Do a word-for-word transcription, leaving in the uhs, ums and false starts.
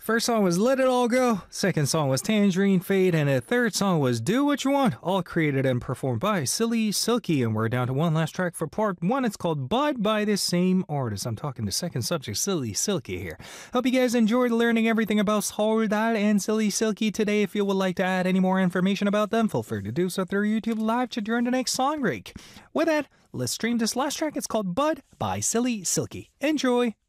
First song was Let It All Go, second song was Tangerine Fade, and the third song was Do What You Want, all created and performed by Silly Silky. And we're down to one last track for part one. It's called Bud by the same artist. I'm talking to second subject, Silly Silky here. Hope you guys enjoyed learning everything about Soledad and Silly Silky today. If you would like to add any more information about them, feel free to do so through YouTube Live to during the next song break. With that, let's stream this last track. It's called Bud by Silly Silky. Enjoy!